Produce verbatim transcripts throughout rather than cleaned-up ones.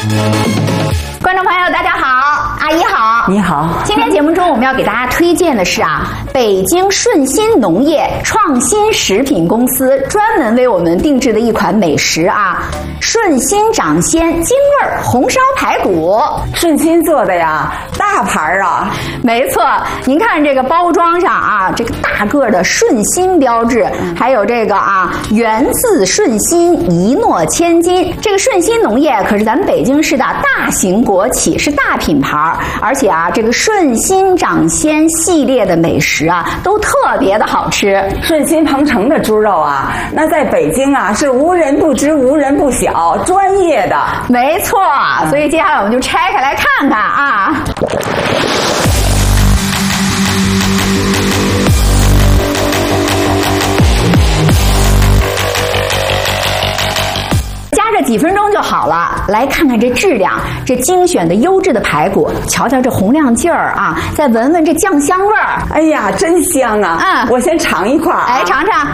观众朋友，大家好，阿姨好， 你好。 今天节目中我们要给大家推荐的是啊，北京顺心农业创新食品公司专门为我们定制的一款美食啊，顺心掌鲜京味儿红烧排骨。 顺心做的呀，大盘啊。 没错，您看这个包装上啊，这个大个的顺心标志，还有这个啊源自顺心，一诺千金。这个顺心农业可是咱们北京市的大型国企，是大品牌，而且啊，这个顺心掌鲜系列的美食啊，都特别的好吃。 顺心鹏程的猪肉啊，那在北京啊是无人不知、无人不晓，专业的。 没错，所以接下来我们就拆开来看看啊。这几分钟就好了，来看看这质量，这精选的优质的排骨，瞧瞧这红亮劲儿啊，再闻闻这酱香味儿， 哎呀，真香啊！嗯，我先尝一块儿、啊， 哎，尝尝。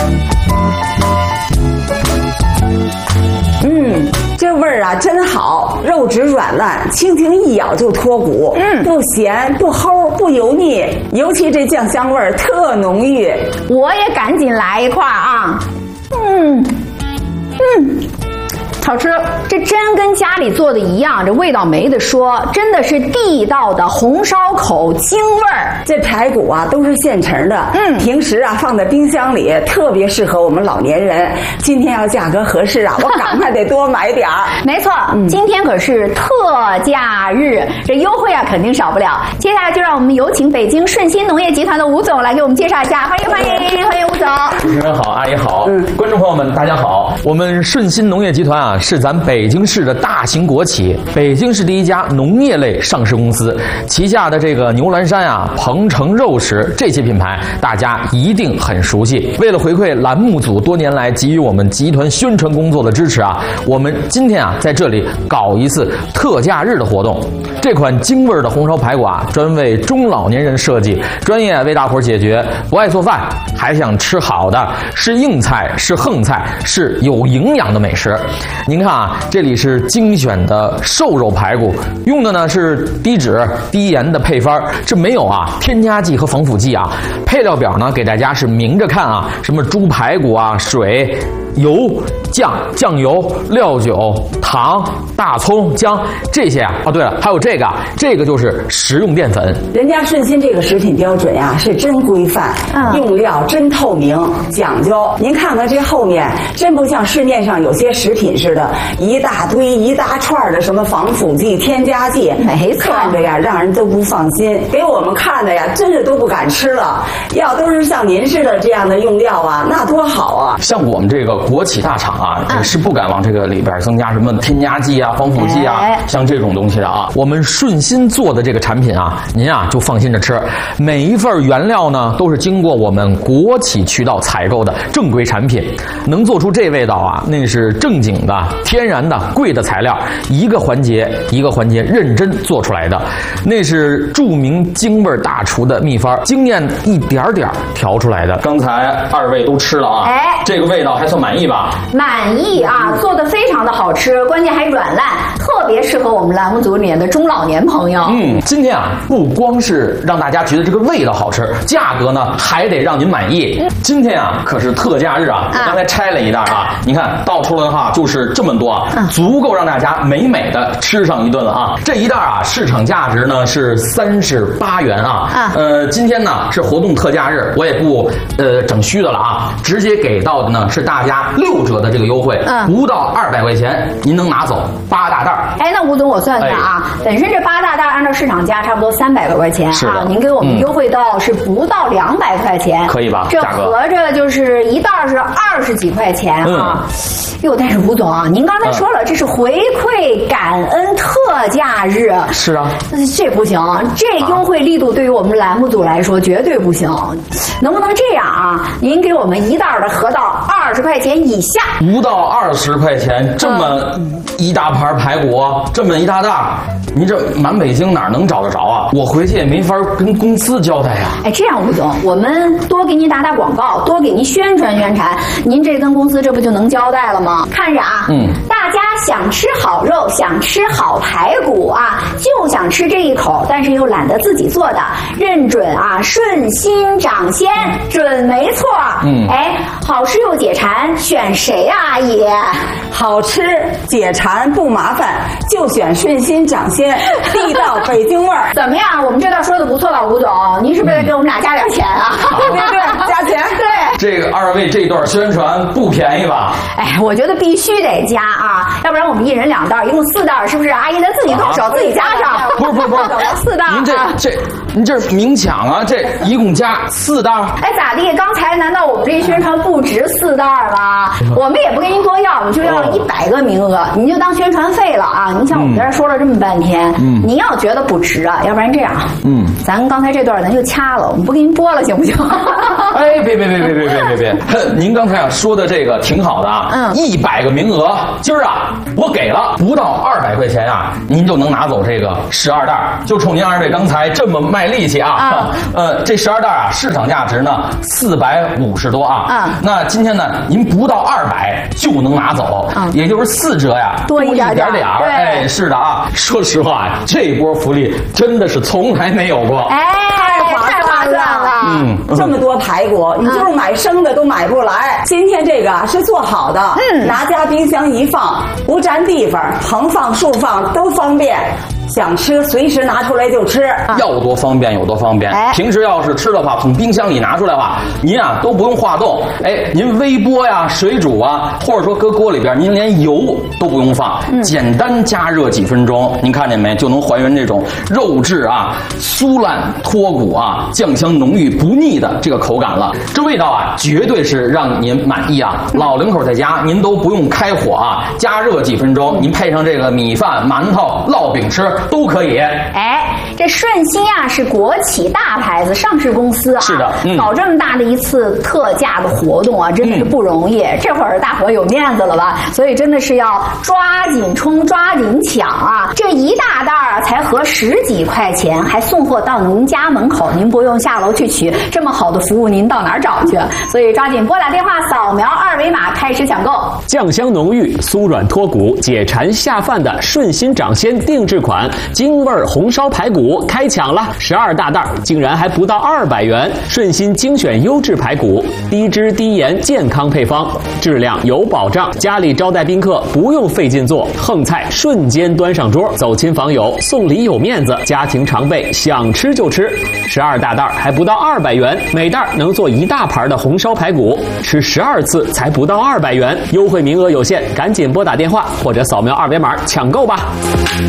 嗯，这味儿啊真好，肉质软烂，轻轻一咬就脱骨，嗯，不咸不齁不油腻，尤其这酱香味儿特浓郁。 我也赶紧来一块啊，嗯嗯。好吃，这真跟家里做的一样，这味道没得说，真的是地道的红烧口京味儿。 这排骨啊都是现成的，嗯，平时啊放在冰箱里，特别适合我们老年人。今天要价格合适啊，我赶快得多买点儿。 没错，嗯，今天可是特价日，这优惠啊肯定少不了。接下来就让我们有请北京顺心农业集团的吴总来给我们介绍一下，欢迎欢迎欢迎吴总。 主持人好，阿姨好，嗯，观众朋友们大家好，我们顺心农业集团啊。是咱北京市的大型国企，北京市第一家农业类上市公司，旗下的这个牛栏山啊、鹏程肉食这些品牌，大家一定很熟悉。为了回馈栏目组多年来给予我们集团宣传工作的支持啊，我们今天啊在这里搞一次特价日的活动。这款京味的红烧排骨啊，专为中老年人设计，专业为大伙解决不爱做饭还想吃好的，是硬菜是横菜是有营养的美食。您看啊，这里是精选的瘦肉排骨，用的呢是低脂低盐的配方，这没有啊添加剂和防腐剂啊。配料表呢给大家是明着看啊，什么猪排骨啊、水、油、酱、酱油、料酒、糖、大葱、姜这些啊。哦，对了，还有这个，这个就是食用淀粉。 人家顺心这个食品标准呀、啊、是真规范，嗯，用料真透明，讲究。您看看这后面，真不像市面上有些食品似的，一大堆一大串的什么防腐剂、添加剂， 没错， 看着呀让人都不放心，给我们看的呀真是都不敢吃了。要都是像您似的这样的用料啊，那多好啊！ 像我们这个国企大厂啊，嗯、是不敢往这个里边增加什么添加剂啊、防腐剂啊，哎、像这种东西的啊。我们顺心做的这个产品啊，您啊就放心着吃。每一份原料呢都是经过我们国企渠道采购的正规产品，能做出这味道啊，那是正经的、天然的、贵的材料，一个环节一个环节认真做出来的，那是著名京味大厨的秘方，经验一点点调出来的。刚才二位都吃了啊，哎，这个味道还算满意吧？ 满意啊，做的非常的好吃，关键还软烂，特别适合我们栏目组里面的中老年朋友。 嗯，今天啊，不光是让大家觉得这个味道好吃，价格呢还得让您满意。嗯、今天啊，可是特价日啊，我刚才拆了一袋啊，你看倒出来的话就是这么多啊，嗯、足够让大家美美的吃上一顿了啊。这一袋啊，市场价值呢是三十八元啊。啊呃，今天呢是活动特价日，我也不呃整虚的了啊，直接给到的呢是大家六折的这个优惠，嗯，不到二百块钱您能拿走八大袋。 哎，那吴总我算算啊，哎、本身这八大袋按照市场价差不多三百多块钱啊，您给我们优惠到是不到两百块钱， 可以吧？ 这合着就是一袋是二十几块钱啊。嗯哟，但是吴总啊，您刚才说了，嗯、这是回馈感恩特价日。 是啊， 这不行，这优惠力度对于我们栏目组来说绝对不行。能不能这样啊？您给我们一袋的合到二十块钱以下， 不到二十块钱，这么一大盘排骨，这么一大袋，您这满北京哪能找得着啊？我回去也没法跟公司交代呀。 哎，这样吴总，我们多给您打打广告，多给您宣传宣传，您这跟公司这不就能交代了吗？看着啊，嗯，大家想吃好肉，想吃好排骨啊，就想吃这一口，但是又懒得自己做的，认准啊顺心掌鲜，准没错。嗯，哎，好吃又解馋，选谁啊，阿姨？ 好吃解馋不麻烦，就选顺心掌鲜，地道北京味儿。 怎么样？我们这段说的不错吧，吴总？您是不是得给我们俩加点钱啊？ 对对对，加钱。 对， 这个二位这段宣传不便宜吧？ 哎，我觉得必须得加啊，要不然我们一人两袋，一共四袋，是不是？阿姨咱自己动手，啊、自己加上。 不是不是不是， 四袋。 您这这，您这明抢啊！这一共加四袋。 哎，咋地？刚才难道我们这宣传不值四袋吗？我们也不跟您多要，我们就要一百个名额，您就当宣传费了啊！您像我们这儿说了这么半天，嗯，您要觉得不值啊，要不然这样，嗯，咱刚才这段咱就掐了，我们不给您播了，行不行？ 哎，别别别别别别别别！您刚才啊说的这个挺好的啊，嗯，一百个名额，今儿啊我给了，不到二百块钱啊，您就能拿走这个十二袋，就冲您二位刚才这么卖力气啊！啊呃，这十二袋啊，市场价值呢四百五十多啊，嗯，那今天呢您不到二百就能拿走，嗯，也就是四折呀， 多一点点， 点儿，哎，是的啊，说实话呀，这波福利真的是从来没有过， 哎，太划算了， 嗯，这么多排骨，你就是买生的都买不来。今天这个是做好的，嗯，拿家冰箱一放，不占地方，横放竖放都方便。想吃随时拿出来就吃， 要多方便有多方便。哎、平时要是吃的话，从冰箱里拿出来的话，您啊都不用化冻，哎，您微波呀、水煮啊，或者说搁锅里边，您连油都不用放，嗯、简单加热几分钟，您看见没，就能还原这种肉质啊酥烂脱骨啊、酱香浓郁不腻的这个口感了。这味道啊，绝对是让您满意啊！嗯、老两口在家，您都不用开火啊，加热几分钟，您配上这个米饭、馒头、烙饼吃。都可以。 哎，这顺心啊是国企大牌子上市公司啊， 是的，嗯、 搞这么大的一次特价的活动啊，真的是不容易。嗯、这会儿大伙有面子了吧？所以真的是要抓紧冲，抓紧抢啊！这一大袋啊才合十几块钱，还送货到您家门口，您不用下楼去取。这么好的服务，您到哪儿找去？所以抓紧拨打电话，扫描二维码开始抢购。 酱香浓郁、酥软脱骨、解馋下饭的顺心掌鲜定制款。京味红烧排骨开抢了，十二大袋，竟然还不到二百元。顺心精选优质排骨，低脂低盐健康配方，质量有保障。家里招待宾客不用费劲做，横菜瞬间端上桌，走亲访友送礼有面子，家庭常备想吃就吃。十二大袋还不到二百元，每袋能做一大盘的红烧排骨，吃十二次才不到二百元，优惠名额有限，赶紧拨打电话或者扫描二维码抢购吧。